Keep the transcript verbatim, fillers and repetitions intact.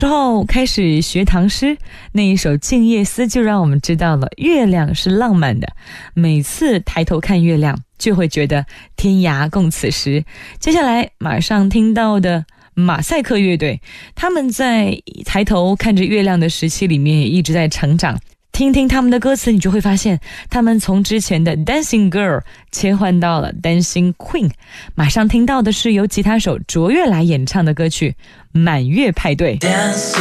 之后开始学唐诗，那一首《静夜思》就让我们知道了月亮是浪漫的，每次抬头看月亮就会觉得天涯共此时。接下来马上听到的马赛克乐队，他们在抬头看着月亮的时期里面也一直在成长，听听他们的歌词，你就会发现他们从之前的 Dancing Girl 切换到了 Dancing Queen。 马上听到的是由吉他手卓越来演唱的歌曲《满月派对》。